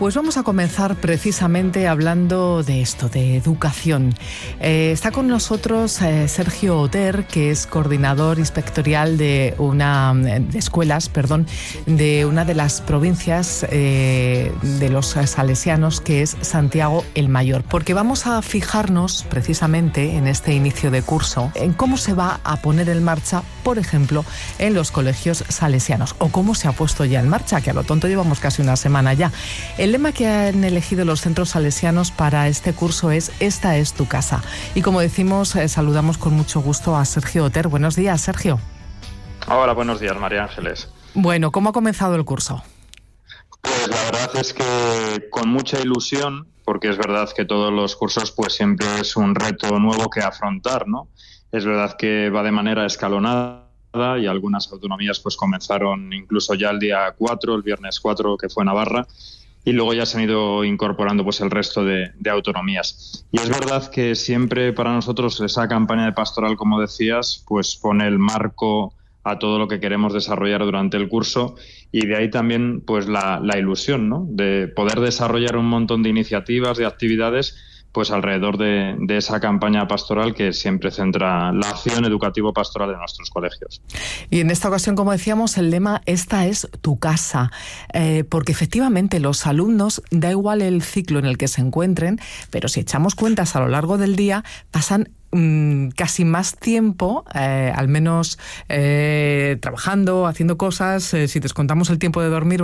Pues vamos a comenzar precisamente hablando de esto, de educación. Está con nosotros Sergio Oter, que es coordinador inspectorial de una de las provincias de los salesianos, que es Santiago el Mayor. Porque vamos a fijarnos precisamente en este inicio de curso en cómo se va a poner en marcha, por ejemplo, en los colegios salesianos, o cómo se ha puesto ya en marcha, que a lo tonto llevamos casi una semana ya. El lema que han elegido los centros salesianos para este curso es "Esta es tu casa". Y como decimos, saludamos con mucho gusto a Sergio Oter. Buenos días, Sergio. Hola, buenos días, María Ángeles. Bueno, ¿cómo ha comenzado el curso? Pues la verdad es que con mucha ilusión, porque es verdad que todos los cursos pues siempre es un reto nuevo que afrontar, ¿no? Es verdad que va de manera escalonada y algunas autonomías pues comenzaron incluso ya el día 4, el viernes 4, que fue Navarra, y luego ya se han ido incorporando pues el resto de autonomías. Y es verdad que siempre para nosotros esa campaña de pastoral, como decías, pues pone el marco a todo lo que queremos desarrollar durante el curso, y de ahí también pues la ilusión, ¿no?, de poder desarrollar un montón de iniciativas, de actividades pues alrededor de esa campaña pastoral que siempre centra la acción educativo-pastoral de nuestros colegios. Y en esta ocasión, como decíamos, el lema "Esta es tu casa", porque efectivamente los alumnos, da igual el ciclo en el que se encuentren, pero si echamos cuentas a lo largo del día, pasan casi más tiempo, al menos trabajando, haciendo cosas, si descontamos el tiempo de dormir,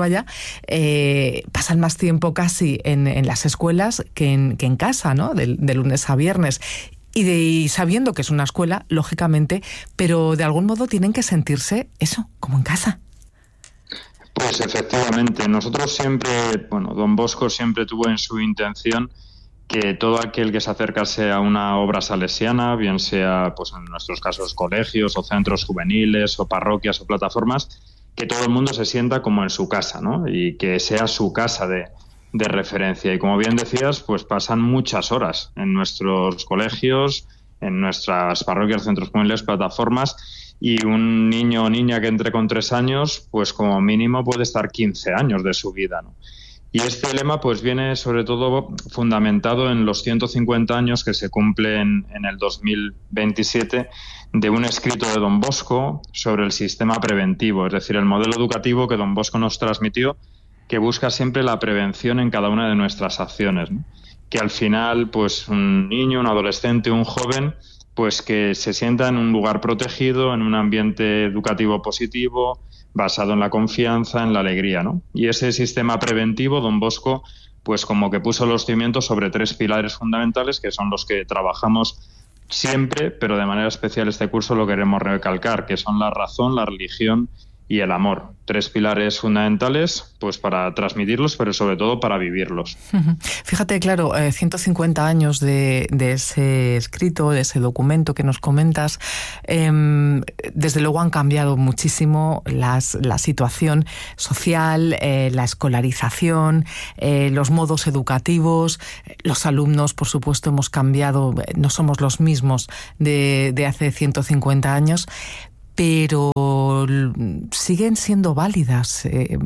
pasan más tiempo casi en las escuelas que en casa, ¿no?, de lunes a viernes. Y sabiendo que es una escuela, lógicamente, pero de algún modo tienen que sentirse eso, como en casa. Pues efectivamente, nosotros siempre, Don Bosco siempre tuvo en su intención que todo aquel que se acercase a una obra salesiana, bien sea pues en nuestros casos colegios o centros juveniles o parroquias o plataformas, que todo el mundo se sienta como en su casa, ¿no?, y que sea su casa de referencia. Y como bien decías, pues pasan muchas horas en nuestros colegios, en nuestras parroquias, centros juveniles, plataformas, y un niño o niña que entre con 3 años, pues como mínimo puede estar 15 años de su vida, ¿no? Y este lema pues viene sobre todo fundamentado en los 150 años que se cumplen en el 2027 de un escrito de Don Bosco sobre el sistema preventivo, es decir, el modelo educativo que Don Bosco nos transmitió, que busca siempre la prevención en cada una de nuestras acciones, ¿no? Que al final pues un niño, un adolescente, un joven, pues que se sienta en un lugar protegido, en un ambiente educativo positivo, basado en la confianza, en la alegría, ¿no? Y ese sistema preventivo, Don Bosco, pues como que puso los cimientos sobre 3 pilares fundamentales, que son los que trabajamos siempre, pero de manera especial este curso lo queremos recalcar, que son la razón, la religión y el amor. 3 pilares fundamentales pues para transmitirlos, pero sobre todo para vivirlos. Fíjate, claro, 150 años de ese escrito, de ese documento que nos comentas, desde luego han cambiado muchísimo la situación social, la escolarización, los modos educativos. Los alumnos, por supuesto, hemos cambiado, no somos los mismos de hace 150 años, pero siguen siendo válidos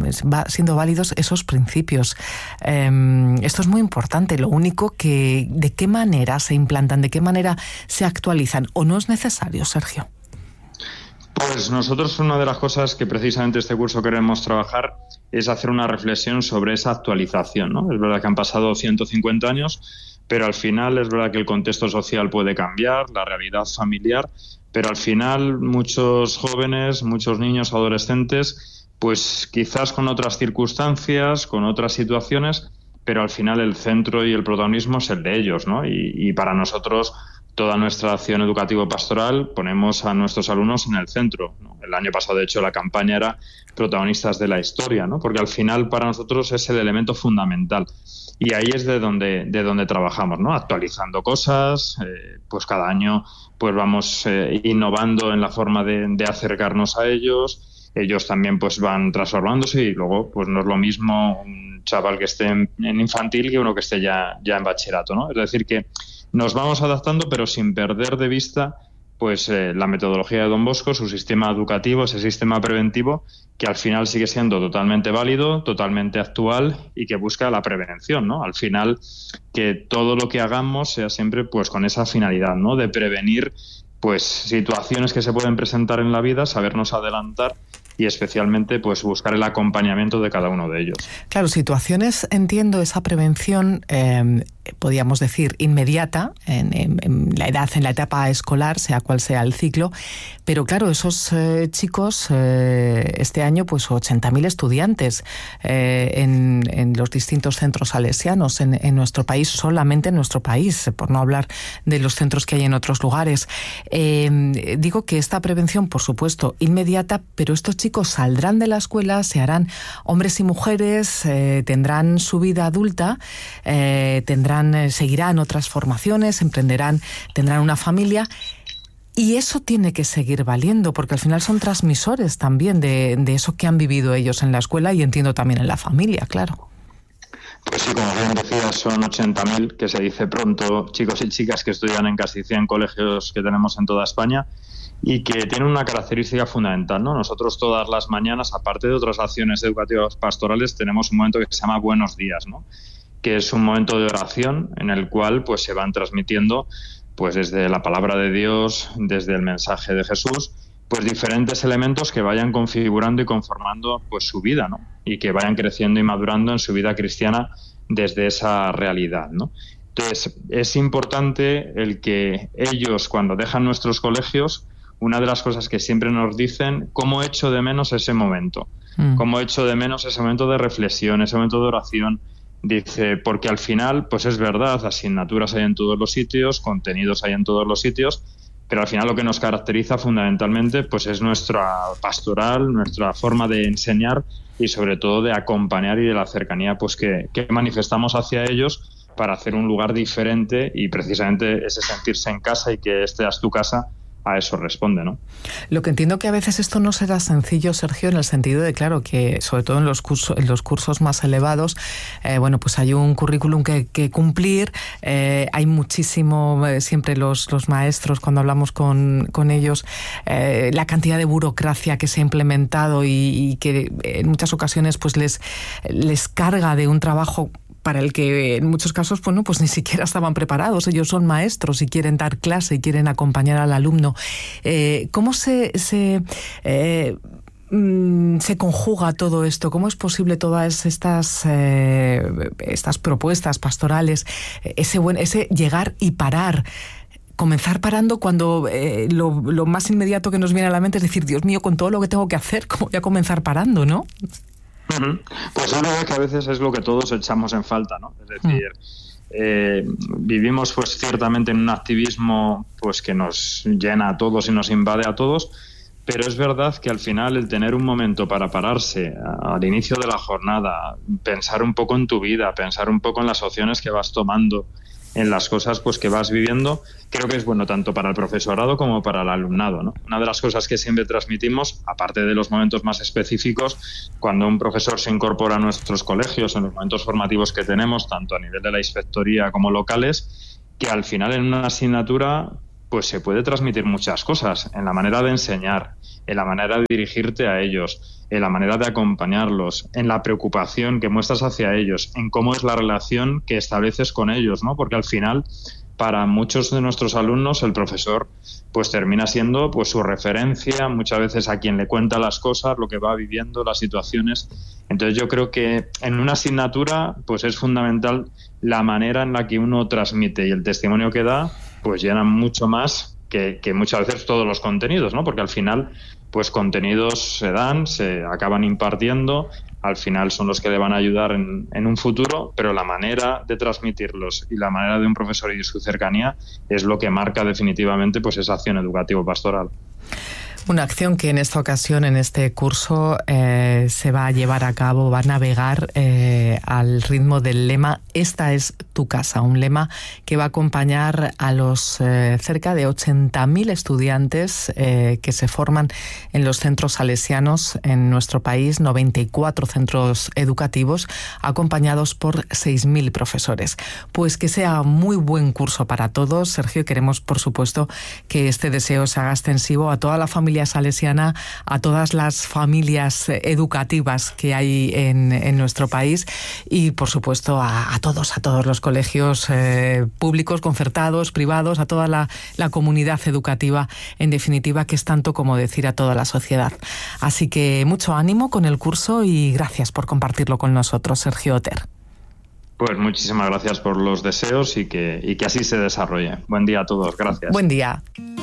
esos principios. Esto es muy importante. Lo único que, ¿de qué manera se implantan? ¿De qué manera se actualizan? ¿O no es necesario, Sergio? Pues nosotros una de las cosas que precisamente este curso queremos trabajar es hacer una reflexión sobre esa actualización, ¿no? Es verdad que han pasado 150 años, pero al final es verdad que el contexto social puede cambiar, la realidad familiar, pero al final muchos jóvenes, muchos niños, adolescentes, pues quizás con otras circunstancias, con otras situaciones, pero al final el centro y el protagonismo es el de ellos, ¿no? Y para nosotros toda nuestra acción educativo-pastoral ponemos a nuestros alumnos en el centro, ¿no? El año pasado, de hecho, la campaña era protagonistas de la historia, ¿no? Porque al final para nosotros es el elemento fundamental. Y ahí es de donde trabajamos, ¿no? Actualizando cosas, pues cada año pues vamos innovando en la forma de acercarnos a ellos. Ellos también pues van transformándose y luego pues no es lo mismo un chaval que esté en infantil que uno que esté ya en bachillerato, ¿no? Es decir que nos vamos adaptando, pero sin perder de vista pues la metodología de Don Bosco, su sistema educativo, ese sistema preventivo, que al final sigue siendo totalmente válido, totalmente actual y que busca la prevención, ¿no? Al final, que todo lo que hagamos sea siempre pues con esa finalidad, ¿no? De prevenir pues situaciones que se pueden presentar en la vida, sabernos adelantar y especialmente pues buscar el acompañamiento de cada uno de ellos. Claro, situaciones, entiendo, esa prevención, podríamos decir, inmediata, en la edad, en la etapa escolar, sea cual sea el ciclo, pero claro, esos chicos, este año, pues 80.000 estudiantes en los distintos centros salesianos en nuestro país, solamente en nuestro país, por no hablar de los centros que hay en otros lugares. Digo que esta prevención, por supuesto, inmediata, pero estos chicos saldrán de la escuela, se harán hombres y mujeres, tendrán su vida adulta, seguirán otras formaciones, tendrán una familia, y eso tiene que seguir valiendo, porque al final son transmisores también de eso que han vivido ellos en la escuela y entiendo también en la familia, claro. Pues sí, como bien decías, son 80.000, que se dice pronto, chicos y chicas que estudian en casi 100 colegios que tenemos en toda España, y que tienen una característica fundamental, ¿no? Nosotros todas las mañanas, aparte de otras acciones educativas pastorales, tenemos un momento que se llama Buenos Días, ¿no? Que es un momento de oración en el cual pues se van transmitiendo pues desde la palabra de Dios, desde el mensaje de Jesús, pues diferentes elementos que vayan configurando y conformando pues su vida, ¿no? Y que vayan creciendo y madurando en su vida cristiana desde esa realidad, ¿no? Entonces, es importante el que ellos, cuando dejan nuestros colegios, una de las cosas que siempre nos dicen, cómo echo de menos ese momento, cómo echo de menos ese momento de reflexión, ese momento de oración. Dice, porque al final, pues es verdad, asignaturas hay en todos los sitios, contenidos hay en todos los sitios, pero al final lo que nos caracteriza fundamentalmente pues es nuestra pastoral, nuestra forma de enseñar y sobre todo de acompañar y de la cercanía pues que manifestamos hacia ellos para hacer un lugar diferente, y precisamente ese sentirse en casa y que seas tu casa, a eso responde, ¿no? Lo que entiendo que a veces esto no será sencillo, Sergio, en el sentido de, claro, que sobre todo en los cursos más elevados, bueno, pues hay un currículum que cumplir, hay muchísimo, siempre los maestros, cuando hablamos con ellos, la cantidad de burocracia que se ha implementado y que en muchas ocasiones pues les carga de un trabajo para el que en muchos casos bueno, pues ni siquiera estaban preparados. Ellos son maestros y quieren dar clase y quieren acompañar al alumno. ¿Cómo se conjuga todo esto? ¿Cómo es posible todas estas propuestas pastorales, ese llegar y parar? Comenzar parando cuando lo más inmediato que nos viene a la mente es decir, Dios mío, con todo lo que tengo que hacer, ¿cómo voy a comenzar parando, no? Pues es verdad que a veces es lo que todos echamos en falta, ¿no? Es decir, vivimos pues ciertamente en un activismo pues que nos llena a todos y nos invade a todos, pero es verdad que al final el tener un momento para pararse al inicio de la jornada, pensar un poco en tu vida, pensar un poco en las opciones que vas tomando, en las cosas pues que vas viviendo, creo que es bueno tanto para el profesorado como para el alumnado, ¿no? Una de las cosas que siempre transmitimos, aparte de los momentos más específicos, cuando un profesor se incorpora a nuestros colegios, en los momentos formativos que tenemos, tanto a nivel de la inspectoría como locales, que al final en una asignatura pues se puede transmitir muchas cosas, en la manera de enseñar, en la manera de dirigirte a ellos, en la manera de acompañarlos, en la preocupación que muestras hacia ellos, en cómo es la relación que estableces con ellos, ¿no? Porque al final, para muchos de nuestros alumnos, el profesor pues termina siendo pues su referencia, muchas veces a quien le cuenta las cosas, lo que va viviendo, las situaciones. Entonces yo creo que en una asignatura pues es fundamental la manera en la que uno transmite, y el testimonio que da pues llena mucho más que muchas veces todos los contenidos, ¿no? Porque al final pues contenidos se dan, se acaban impartiendo, al final son los que le van a ayudar en un futuro, pero la manera de transmitirlos y la manera de un profesor y su cercanía es lo que marca definitivamente pues esa acción educativo-pastoral. Una acción que en esta ocasión, en este curso, se va a llevar a cabo, va a navegar al ritmo del lema "Esta es tu casa", un lema que va a acompañar a los cerca de 80.000 estudiantes que se forman en los centros salesianos en nuestro país, 94 centros educativos, acompañados por 6.000 profesores. Pues que sea muy buen curso para todos, Sergio, y queremos, por supuesto, que este deseo se haga extensivo a toda la familia salesiana, a todas las familias educativas que hay en nuestro país y, por supuesto, a todos los colegios públicos, concertados, privados, a toda la comunidad educativa, en definitiva, que es tanto como decir a toda la sociedad. Así que mucho ánimo con el curso y gracias por compartirlo con nosotros, Sergio Oter. Pues muchísimas gracias por los deseos y que así se desarrolle. Buen día a todos. Gracias. Buen día.